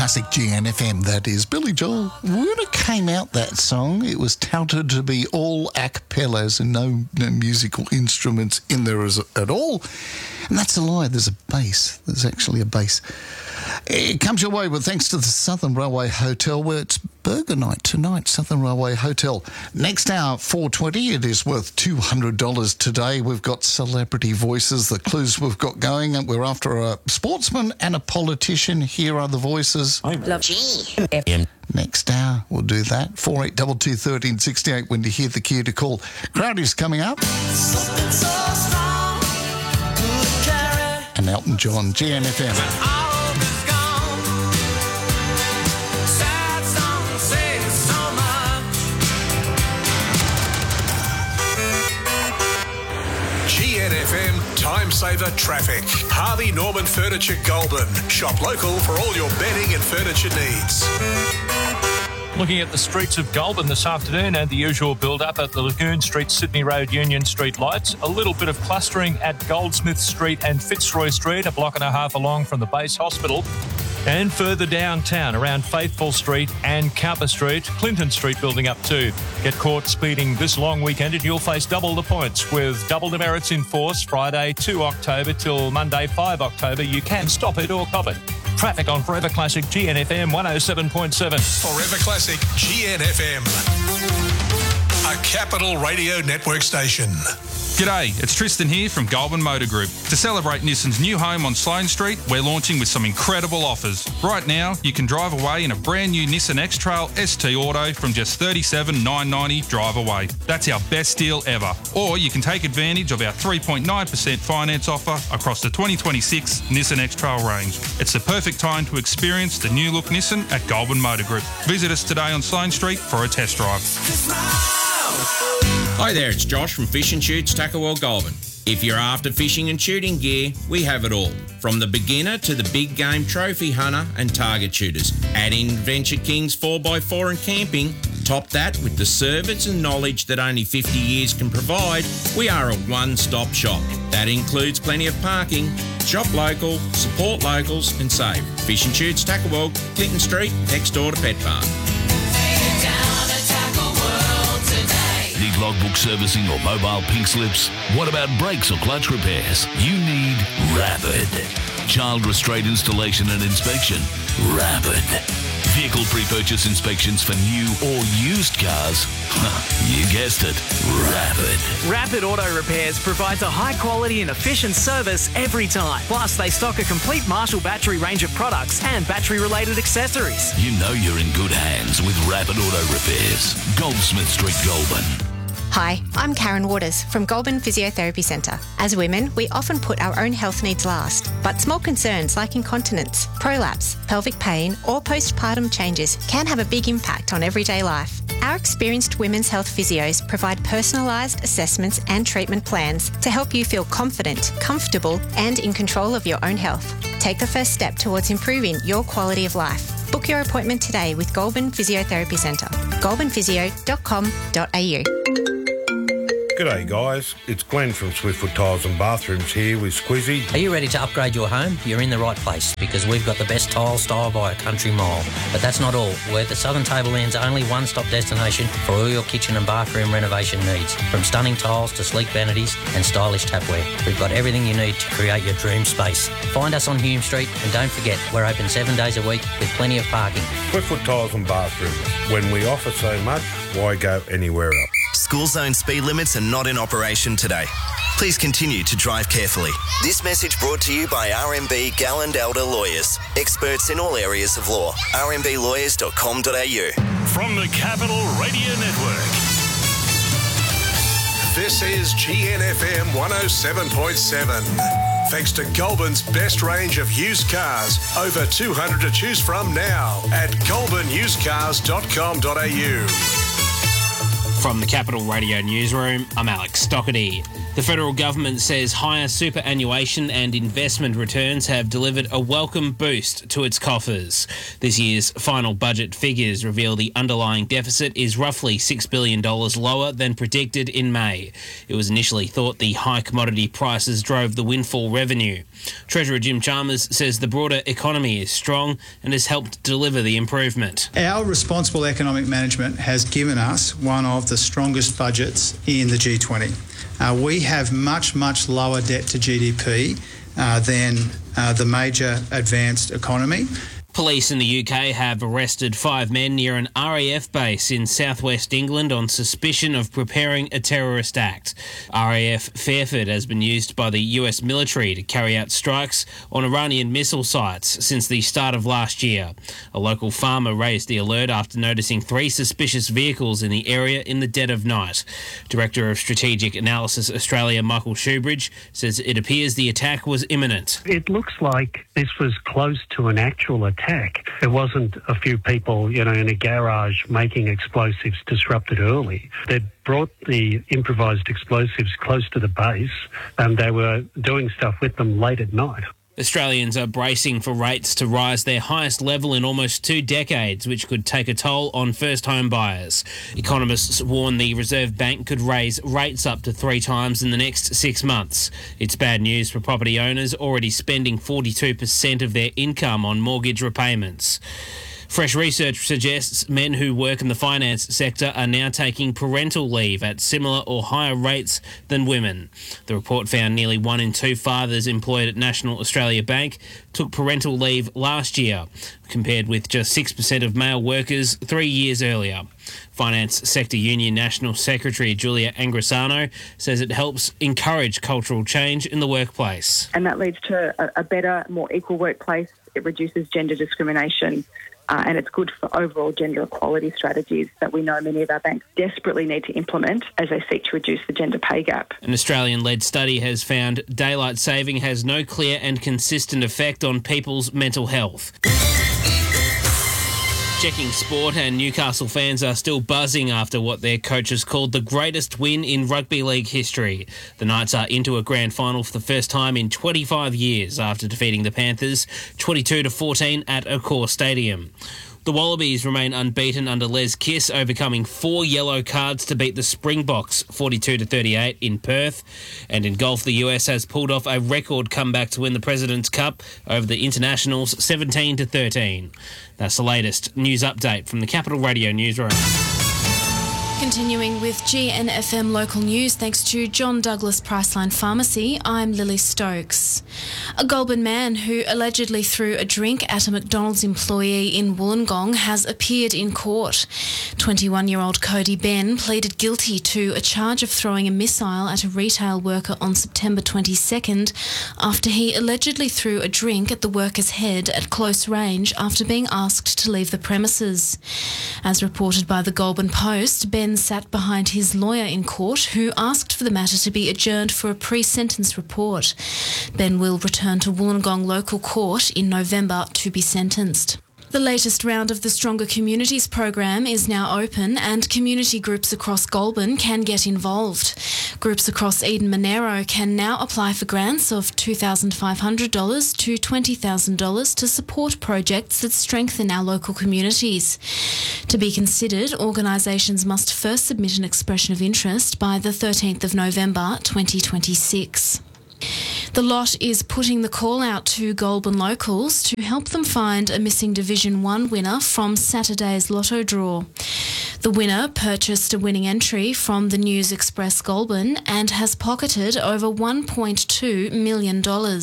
Classic GNFM, that is. Billy Joel, when it came out, that song, it was touted to be all a cappellas and no musical instruments in there at all. And that's a lie. There's a bass. There's actually a bass. It comes your way with thanks to the Southern Railway Hotel, where it's burger night tonight, Southern Railway Hotel. Next hour, 4:20, it is worth $200 today. We've got celebrity voices, the clues we've got going, and we're after a sportsman and a politician. Here are the voices. I love GNFM. Next hour, we'll do that. 4822 1368 when you hear the cue to call. Crowdy's coming up. And Elton John, GNFM. GNFM Time Saver Traffic. Harvey Norman Furniture Goulburn. Shop local for all your bedding and furniture needs. Looking at the streets of Goulburn this afternoon and the usual build-up at the Lagoon Street, Sydney Road, Union Street lights. A little bit of clustering at Goldsmith Street and Fitzroy Street, a block and a half along from the base hospital. And further downtown, around Faithful Street and Cowper Street, Clinton Street building up too. Get caught speeding this long weekend and you'll face double the points with double demerits in force Friday 2 October till Monday 5 October. You can stop it or cop it. Traffic on Forever Classic GNFM 107.7. Forever Classic GNFM. A Capital Radio Network station. G'day, it's Tristan here from Goulburn Motor Group. To celebrate Nissan's new home on Sloane Street, we're launching with some incredible offers. Right now, you can drive away in a brand new Nissan X-Trail ST Auto from just $37,990 drive away. That's our best deal ever. Or you can take advantage of our 3.9% finance offer across the 2026 Nissan X-Trail range. It's the perfect time to experience the new look Nissan at Goulburn Motor Group. Visit us today on Sloane Street for a test drive. Hi there, it's Josh from Fish and Shoots Tackle World Goulburn. If you're after fishing and shooting gear, we have it all. From the beginner to the big game trophy hunter and target shooters. Add in Venture Kings 4x4 and camping. Top that with the service and knowledge that only 50 years can provide. We are a one-stop shop. That includes plenty of parking. Shop local, support locals and save. Fish and Shoots Tackle World, Clinton Street, next door to Pet Park. Need logbook servicing or mobile pink slips? What about brakes or clutch repairs? You need Rapid. Child restraint installation and inspection? Rapid. Vehicle pre-purchase inspections for new or used cars? You guessed it, Rapid. Rapid Auto Repairs provides a high quality and efficient service every time. Plus, they stock a complete Marshall battery range of products and battery-related accessories. You know you're in good hands with Rapid Auto Repairs. Goldsmith Street, Goulburn. Hi, I'm Karen Waters from Goulburn Physiotherapy Centre. As women, we often put our own health needs last, but small concerns like incontinence, prolapse, pelvic pain or postpartum changes can have a big impact on everyday life. Our experienced women's health physios provide personalised assessments and treatment plans to help you feel confident, comfortable and in control of your own health. Take the first step towards improving your quality of life. Book your appointment today with Goulburn Physiotherapy Centre. goulburnphysio.com.au. G'day guys, it's Glenn from Swiftfoot Tiles and Bathrooms here with Squizzy. Are you ready to upgrade your home? You're in the right place because we've got the best tile style by a country mile. But that's not all. We're the Southern Tableland's only one-stop destination for all your kitchen and bathroom renovation needs. From stunning tiles to sleek vanities and stylish tapware, we've got everything you need to create your dream space. Find us on Hume Street and don't forget, we're open 7 days a week with plenty of parking. Swiftfoot Tiles and Bathrooms. When we offer so much, why go anywhere else? School zone speed limits are not in operation today. Please continue to drive carefully. This message brought to you by RMB Galland Elder Lawyers. Experts in all areas of law. rmblawyers.com.au. From the Capital Radio Network. This is GNFM 107.7. Thanks to Goulburn's best range of used cars. Over 200 to choose from now at goulburnusedcars.com.au. From the Capital Radio Newsroom, I'm Alex Stockerty. The federal government says higher superannuation and investment returns have delivered a welcome boost to its coffers. This year's final budget figures reveal the underlying deficit is roughly $6 billion lower than predicted in May. It was initially thought the high commodity prices drove the windfall revenue. Treasurer Jim Chalmers says the broader economy is strong and has helped deliver the improvement. Our responsible economic management has given us one of the strongest budgets in the G20. We have much lower debt to GDP than the major advanced economy. Police in the UK have arrested 5 men near an RAF base in southwest England on suspicion of preparing a terrorist act. RAF Fairford has been used by the US military to carry out strikes on Iranian missile sites since the start of last year. A local farmer raised the alert after noticing 3 suspicious vehicles in the area in the dead of night. Director of Strategic Analysis Australia, Michael Shoebridge, says it appears the attack was imminent. It looks like this was close to an actual attack. It wasn't a few people, in a garage making explosives disrupted early. They'd brought the improvised explosives close to the base and they were doing stuff with them late at night. Australians are bracing for rates to rise their highest level in almost 2 decades, which could take a toll on first home buyers. Economists warn the Reserve Bank could raise rates up to 3 times in the next 6 months. It's bad news for property owners already spending 42% of their income on mortgage repayments. Fresh research suggests men who work in the finance sector are now taking parental leave at similar or higher rates than women. The report found nearly 1 in 2 fathers employed at National Australia Bank took parental leave last year, compared with just 6% of male workers 3 years earlier. Finance Sector Union National Secretary Julia Angrisano says it helps encourage cultural change in the workplace. And that leads to a better, more equal workplace. It reduces gender discrimination. And it's good for overall gender equality strategies that we know many of our banks desperately need to implement as they seek to reduce the gender pay gap. An Australian-led study has found daylight saving has no clear and consistent effect on people's mental health. Checking sport, and Newcastle fans are still buzzing after what their coaches called the greatest win in rugby league history. The Knights are into a grand final for the first time in 25 years after defeating the Panthers 22-14 at Accor Stadium. The Wallabies remain unbeaten under Les Kiss, overcoming 4 yellow cards to beat the Springboks 42-38 in Perth. And in golf, the US has pulled off a record comeback to win the President's Cup over the Internationals 17-13. That's the latest news update from the Capital Radio newsroom. Continuing with GNFM local news, thanks to John Douglas Priceline Pharmacy, I'm Lily Stokes. A Goulburn man who allegedly threw a drink at a McDonald's employee in Wollongong has appeared in court. 21-year-old Cody Ben pleaded guilty to a charge of throwing a missile at a retail worker on September 22nd after he allegedly threw a drink at the worker's head at close range after being asked to leave the premises. As reported by the Goulburn Post, Ben sat behind his lawyer in court, who asked for the matter to be adjourned for a pre-sentence report. Ben will return to Wollongong local court in November to be sentenced. The latest round of the Stronger Communities program is now open, and community groups across Goulburn can get involved. Groups across Eden Monaro can now apply for grants of $2,500 to $20,000 to support projects that strengthen our local communities. To be considered, organisations must first submit an expression of interest by the 13th of November 2026. The lot is putting the call out to Goulburn locals to help them find a missing Division 1 winner from Saturday's lotto draw. The winner purchased a winning entry from the News Express Goulburn and has pocketed over $1.2 million.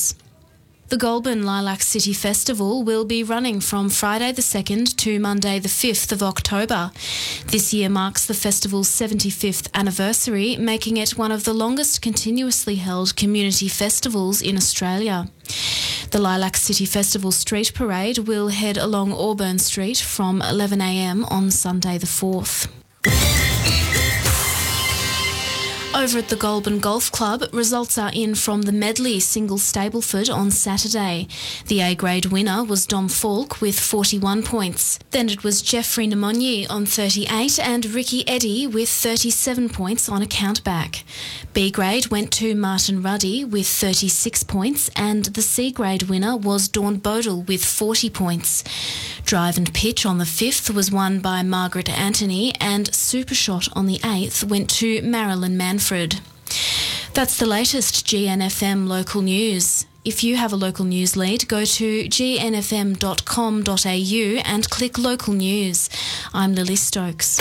The Goulburn Lilac City Festival will be running from Friday the 2nd to Monday the 5th of October. This year marks the festival's 75th anniversary, making it one of the longest continuously held community festivals in Australia. The Lilac City Festival Street Parade will head along Auburn Street from 11 a.m. on Sunday the 4th. Over at the Goulburn Golf Club, results are in from the Medley Singles Stableford on Saturday. The A-grade winner was Dom Falk with 41 points. Then it was Jeffrey Nemonyi on 38 and Ricky Eddy with 37 points on a countback. B-grade went to Martin Ruddy with 36 points and the C-grade winner was Dawn Bodle with 40 points. Drive and pitch on the 5th was won by Margaret Anthony and Supershot on the 8th went to Marilyn Manfred. That's the latest GNFM local news. If you have a local news lead, go to gnfm.com.au and click local news. I'm Lily Stokes.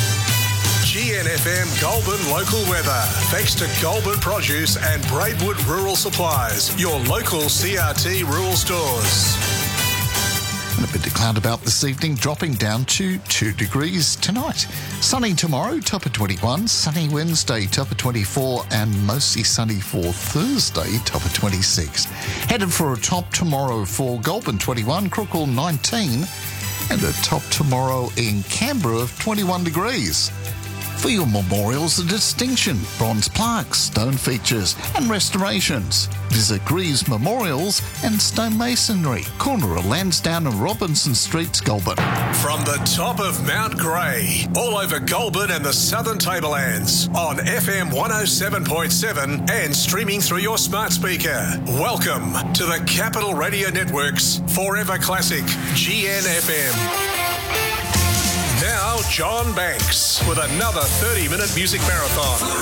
GNFM Goulburn local weather. Thanks to Goulburn Produce and Braidwood Rural Supplies, your local CRT rural stores. And a bit of cloud about this evening, dropping down to 2 degrees tonight. Sunny tomorrow, top of 21. Sunny Wednesday, top of 24. And mostly sunny for Thursday, top of 26. Headed for a top tomorrow for Goulburn, 21. Crookall, 19. And a top tomorrow in Canberra of 21 degrees. For your memorials of distinction, bronze plaques, stone features and restorations, visit Greaves Memorials and Stonemasonry, corner of Lansdowne and Robinson Streets, Goulburn. From the top of Mount Grey, all over Goulburn and the Southern Tablelands, on FM 107.7 and streaming through your smart speaker. Welcome to the Capital Radio Network's Forever Classic, GNFM. Now, John Banks with another 30-minute music marathon.